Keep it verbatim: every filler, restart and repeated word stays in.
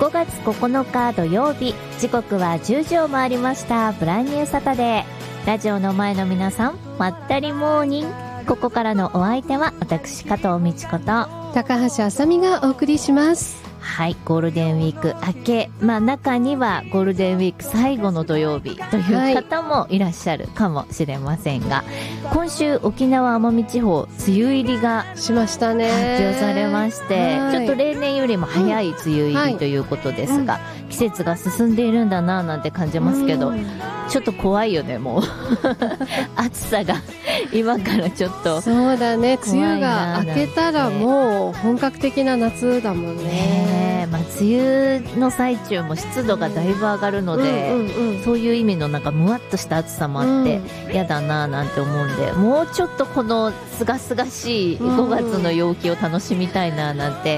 ごがつここのか土曜日、時刻はじゅうじを回りました。ブランニューサタデー。ラジオの前の皆さん、まったりモーニング。ここからのお相手は私加藤美智子と高橋あさみがお送りします。 はい、ゴールデンウィーク明け、まあ中にはゴールデンウィーク最後の土曜日という方もいらっしゃるかもしれませんが、はい、今週沖縄奄美地方梅雨入りがしましたね。 発表されまして、 はい、 ちょっと例年よりも早い梅雨入りということですが、はい、季節が進んでいるんだななんて感じますけど、ちょっと怖いよね、もう暑さが今からちょっと。 そうだね、梅雨が明けたらもう本格的な夏だもんね。 ね、まあ、梅雨の最中も湿度がだいぶ上がるので、うんうんうん、そういう意味のなんかむわっとした暑さもあって嫌だななんて思うんで、もうちょっとこのすがすがしいごがつの陽気を楽しみたいななんて